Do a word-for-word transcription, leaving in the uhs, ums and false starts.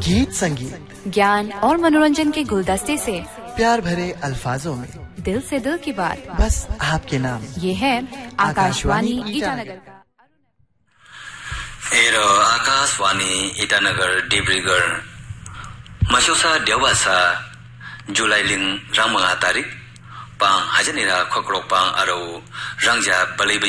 गीत संगीत, ज्ञान और मनोरंजन के गुलदस्ते से प्यार भरे अल्फाजों में दिल से दिल की बात, बस आपके नाम। ये है आकाशवाणी ईटानगर का। एरो आकाशवाणी ईटानगर डिब्रूगढ़ मशोसा देवासा जुलाई लिंग रामंगा तारीख पांग हजनेरा खोकरोक पांग आरो रंगजा बलि